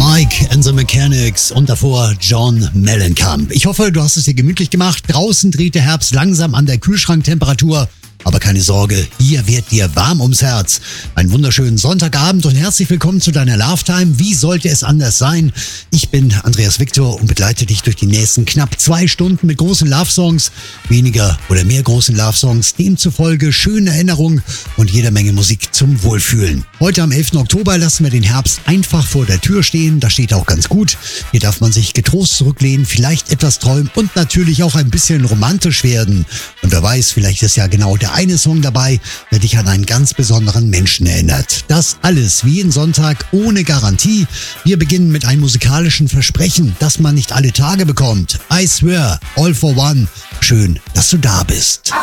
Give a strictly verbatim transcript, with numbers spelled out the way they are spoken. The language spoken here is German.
Mike and the Mechanics und davor John Mellencamp. Ich hoffe, du hast es dir gemütlich gemacht. Draußen dreht der Herbst langsam an der Kühlschranktemperatur. Aber keine Sorge, hier wird dir warm ums Herz. Einen wunderschönen Sonntagabend und herzlich willkommen zu deiner Love Time. Wie sollte es anders sein? Ich bin Andreas Victor und begleite dich durch die nächsten knapp zwei Stunden mit großen Love-Songs, weniger oder mehr großen Love-Songs, demzufolge schöne Erinnerungen und jeder Menge Musik zum Wohlfühlen. Heute am elften Oktober lassen wir den Herbst einfach vor der Tür stehen. Das steht auch ganz gut. Hier darf man sich getrost zurücklehnen, vielleicht etwas träumen und natürlich auch ein bisschen romantisch werden. Und wer weiß, vielleicht ist ja genau der eine Song dabei, der dich an einen ganz besonderen Menschen erinnert. Das alles wie jeden Sonntag ohne Garantie. Wir beginnen mit einem musikalischen Versprechen, das man nicht alle Tage bekommt. I swear, all for one. Schön, dass du da bist.